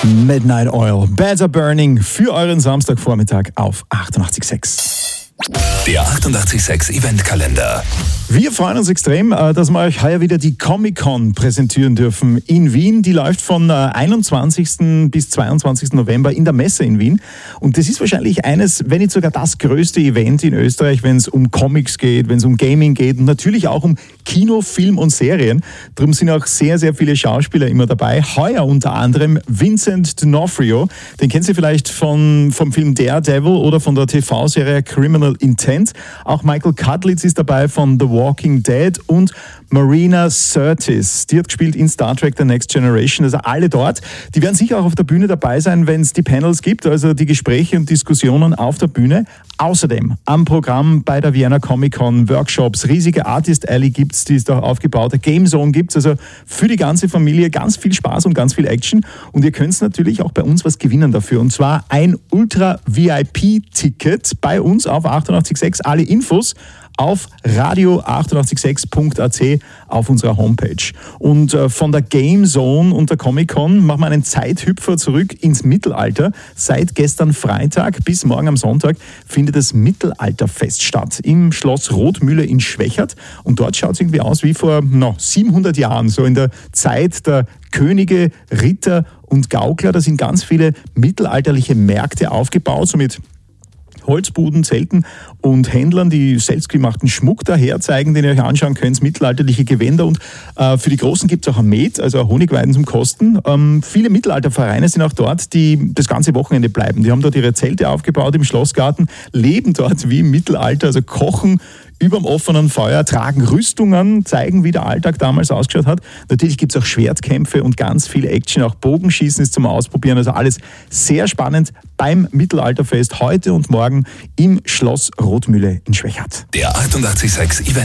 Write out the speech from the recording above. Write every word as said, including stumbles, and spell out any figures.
Midnight Oil, Beds are Burning für euren Samstagvormittag auf achtundachtzig Komma sechs. Der achtundachtzig Komma sechs Eventkalender. Wir freuen uns extrem, dass wir euch heuer wieder die Comic-Con präsentieren dürfen in Wien. Die läuft von einundzwanzigsten bis zweiundzwanzigsten November in der Messe in Wien. Und das ist wahrscheinlich eines, wenn nicht sogar das größte Event in Österreich, wenn es um Comics geht, wenn es um Gaming geht und natürlich auch um Kino, Film und Serien. Darum sind auch sehr, sehr viele Schauspieler immer dabei. Heuer unter anderem Vincent D'Onofrio. Den kennt ihr vielleicht von, vom Film Daredevil oder von der T V-Serie Criminal Intent. Auch Michael Cudlitz ist dabei von The Walking Dead und Marina Sirtis. Die hat gespielt in Star Trek The Next Generation. Also alle dort. Die werden sicher auch auf der Bühne dabei sein, wenn es die Panels gibt, also die Gespräche und Diskussionen auf der Bühne. Außerdem am Programm bei der Vienna Comic Con Workshops, riesige Artist Alley gibt's, die ist da aufgebaut, eine Game Zone gibt's, also für die ganze Familie ganz viel Spaß und ganz viel Action. Und ihr könnt natürlich auch bei uns was gewinnen dafür. Und zwar ein Ultra-V I P-Ticket bei uns auf achtundachtzig Komma sechs. Alle Infos auf radio achtundachtzig Komma sechs Punkt a t auf unserer Homepage. Und äh, von der Game Zone und der Comic-Con machen wir einen Zeithüpfer zurück ins Mittelalter. Seit gestern Freitag bis morgen am Sonntag findet das Mittelalterfest statt im Schloss Rothmühle in Schwächert. Und dort schaut es irgendwie aus wie vor no, siebenhundert Jahren, so in der Zeit der Könige, Ritter und Gaukler. Da sind ganz viele mittelalterliche Märkte aufgebaut, so mit Holzbuden, Zelten und Händlern, die selbstgemachten Schmuck daher zeigen, den ihr euch anschauen könnt, mittelalterliche Gewänder. Und äh, für die Großen gibt es auch ein Met, also Honigweiden zum Kosten. Ähm, viele Mittelaltervereine sind auch dort, die das ganze Wochenende bleiben. Die haben dort ihre Zelte aufgebaut im Schlossgarten, leben dort wie im Mittelalter, also kochen überm offenen Feuer, tragen Rüstungen, zeigen, wie der Alltag damals ausgeschaut hat. Natürlich gibt es auch Schwertkämpfe und ganz viel Action, auch Bogenschießen ist zum Ausprobieren. Also alles sehr spannend beim Mittelalterfest heute und morgen im Schloss Rothmühle in Schwächert. Der achtundachtzig Komma sechs Event